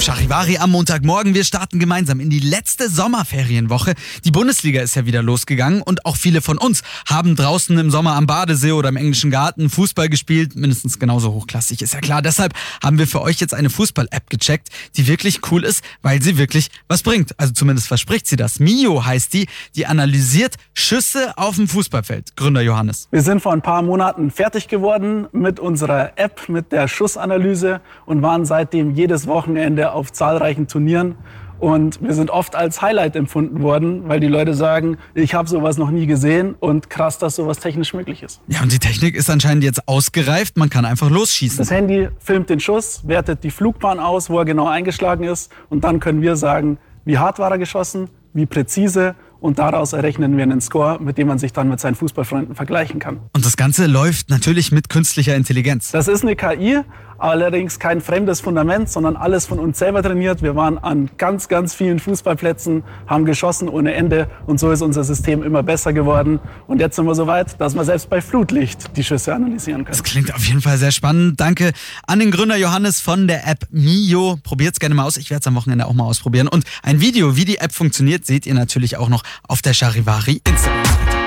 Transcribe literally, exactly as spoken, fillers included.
Charivari am Montagmorgen. Wir starten gemeinsam in die letzte Sommerferienwoche. Die Bundesliga ist ja wieder losgegangen und auch viele von uns haben draußen im Sommer am Badesee oder im englischen Garten Fußball gespielt. Mindestens genauso hochklassig, ist ja klar. Deshalb haben wir für euch jetzt eine Fußball-App gecheckt, die wirklich cool ist, weil sie wirklich was bringt. Also zumindest verspricht sie das. Mio heißt die. Die analysiert Schüsse auf dem Fußballfeld. Gründer Johannes. Wir sind vor ein paar Monaten fertig geworden mit unserer App, mit der Schussanalyse und waren seitdem jedes Wochenende auf zahlreichen Turnieren. Und wir sind oft als Highlight empfunden worden, weil die Leute sagen, ich habe sowas noch nie gesehen und krass, dass sowas technisch möglich ist. Ja, und die Technik ist anscheinend jetzt ausgereift. Man kann einfach losschießen. Das Handy filmt den Schuss, wertet die Flugbahn aus, wo er genau eingeschlagen ist. Und dann können wir sagen, wie hart war er geschossen, wie präzise. Und daraus errechnen wir einen Score, mit dem man sich dann mit seinen Fußballfreunden vergleichen kann. Und das Ganze läuft natürlich mit künstlicher Intelligenz. Das ist eine K I, allerdings kein fremdes Fundament, sondern alles von uns selber trainiert. Wir waren an ganz, ganz vielen Fußballplätzen, haben geschossen ohne Ende und so ist unser System immer besser geworden. Und jetzt sind wir so weit, dass wir selbst bei Flutlicht die Schüsse analysieren können. Das klingt auf jeden Fall sehr spannend. Danke an den Gründer Johannes von der App Mio. Probiert's gerne mal aus. Ich werde es am Wochenende auch mal ausprobieren. Und ein Video, wie die App funktioniert, seht ihr natürlich auch noch auf der Charivari Instagram.